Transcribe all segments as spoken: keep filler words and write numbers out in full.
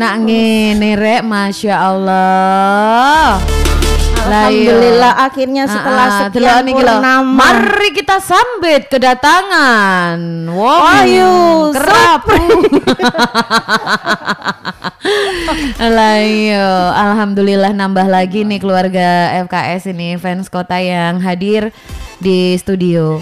enak ngene rek, masya Allah. Alhamdulillah akhirnya setelah ah, sekian purnama. Mari kita sambut kedatangan Wahyu kerapu. Layo, alhamdulillah nambah lagi nih keluarga F K S ini, fans kota yang hadir di studio.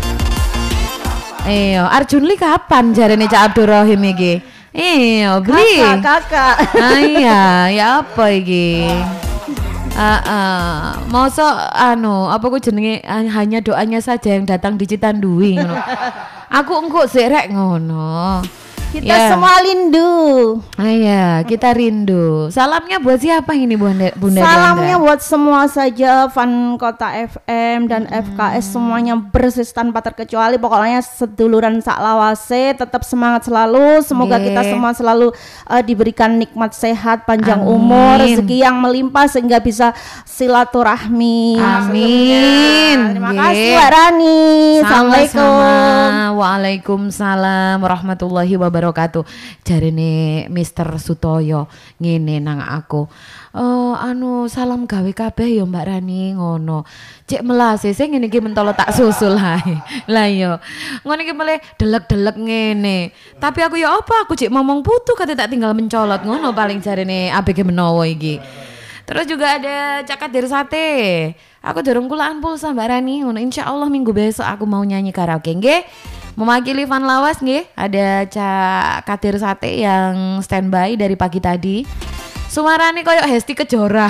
Iyo, Arjun Li kapan jarene Cak Abdurrahim iki? Iyo, beli. Kakak, kakak. Ah iya, ya apa iki? Ah, uh, mosok anu, apa ku jenenge hanya doanya saja yang datang di Citandui ngono. Aku engko sik rek ngono. Kita yeah. semua rindu. Ah iya, kita rindu. Salamnya buat siapa ini Bunda? Bunda Salamnya buat semua saja fan Kota F M dan hmm. F K S semuanya persis tanpa terkecuali. Pokoknya seduluran sak lawase, tetap semangat selalu. Semoga okay. kita semua selalu uh, diberikan nikmat sehat, panjang Amin. umur, rezeki yang melimpah sehingga bisa silaturahmi. Amin. Terima yeah. kasih Mbak Rani. Assalamualaikum. Waalaikumsalam warahmatullahi wabarakatuh. Wabarakatuh. Jarene Mister Sutoyo ngene nang aku. Oh anu salam gawe kabeh ya Mbak Rani ngono. Cek melase sing ngene iki mentolo tak susul hae. Lah yo. Ngono iki mele delek-delek ngene. Tapi aku ya apa aku cek ngomong putu kate tak tinggal mencolot ngono paling jarene A B G menawa iki. Terus juga ada Cak Kadir Sate. Aku durung kulaan pulsa Mbak Rani ngono. Insyaallah minggu besok aku mau nyanyi karaoke nggih. Mewakili Van Lawas nggih, ada Cak Kadir Sate yang standby dari pagi tadi. Sumarane koyo Hesti Kejora.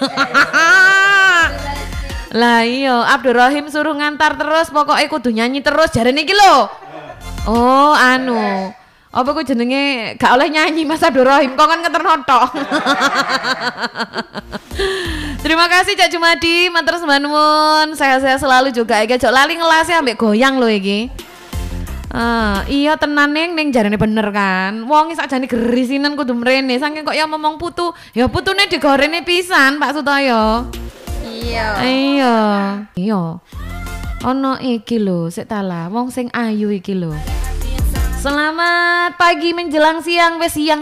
Lah iya, Abdurrahim suruh ngantar terus, pokoknya kudu nyanyi terus jarene iki lho. Oh, anu. Apa ku jenenge gak oleh nyanyi Mas Abdurrahim, kok kan ngeternotok. Terima kasih Cak Jumadi, matur sembah nuwun. Sehat-sehat selalu juga iki. Jok lali ngelase ambek goyang lho iki. Uh, iya tenan neng neng jarane bener kan. Wong sakjane gerisinan kudu mrene. Saking kok ya ngomong putu, ya putune digorene pisan Pak Sutoyo. Iya. Iya. Iya. Ono iki lho, sik tala wong sing ayu iki lho. Selamat pagi menjelang siang, wes siang